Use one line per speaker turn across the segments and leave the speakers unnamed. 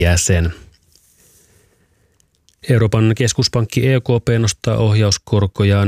jäsen. Euroopan keskuspankki EKP nostaa ohjauskorkoja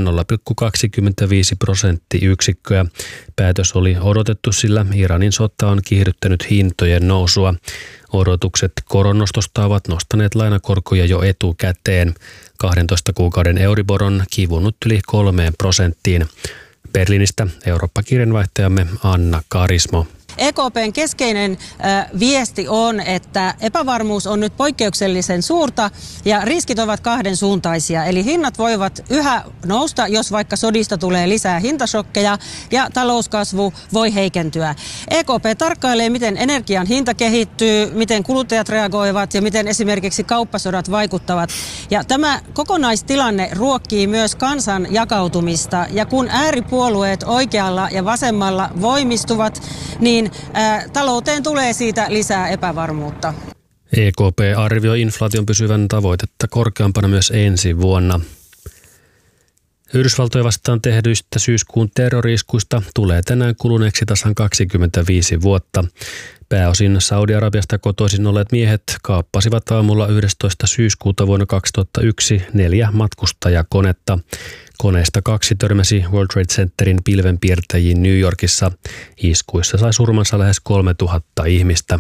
0,25%. Päätös oli odotettu, sillä Iranin sota on kiihdyttänyt hintojen nousua. Odotukset koronnostosta ovat nostaneet lainakorkoja jo etukäteen. 12 kuukauden Euribor on kivunut yli 3%. Berliinistä Eurooppa-kirjanvaihtajamme Anna Karismo.
EKP:n keskeinen viesti on, että epävarmuus on nyt poikkeuksellisen suurta ja riskit ovat kahdensuuntaisia. Eli hinnat voivat yhä nousta, jos vaikka sodista tulee lisää hintashokkeja ja talouskasvu voi heikentyä. EKP tarkkailee, miten energian hinta kehittyy, miten kuluttajat reagoivat ja miten esimerkiksi kauppasodat vaikuttavat. Ja tämä kokonaistilanne ruokkii myös kansan jakautumista. Ja kun ääripuolueet oikealla ja vasemmalla voimistuvat, niin talouteen tulee siitä lisää epävarmuutta.
EKP arvioi inflaation pysyvän tavoitetta korkeampana myös ensi vuonna. Yhdysvaltoja vastaan tehdyistä syyskuun terrori-iskuista tulee tänään kuluneeksi tasan 25 vuotta. Pääosin Saudi-Arabiasta kotoisin olleet miehet kaappasivat aamulla 11. syyskuuta vuonna 2001 4 matkustajakonetta. Koneista 2 törmäsi World Trade Centerin pilvenpiirtäjiin New Yorkissa. Iskuissa sai surmansa lähes 3000 ihmistä.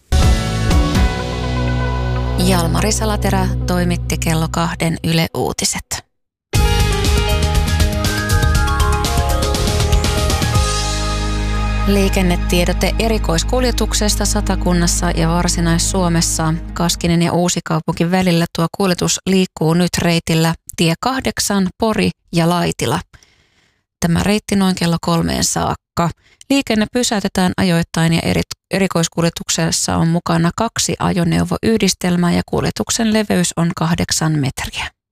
Jalmari Salaterä toimitti kello 2 Yle Uutiset. Liikennetiedote erikoiskuljetuksesta Satakunnassa ja Varsinais-Suomessa. Kaskinen ja Uusikaupunki välillä tuo kuljetus liikkuu nyt reitillä tie 8, Pori ja Laitila. Tämä reitti noin kello 3 saakka. Liikenne pysäytetään ajoittain ja erikoiskuljetuksessa on mukana 2 ajoneuvoyhdistelmää ja kuljetuksen leveys on 8 metriä.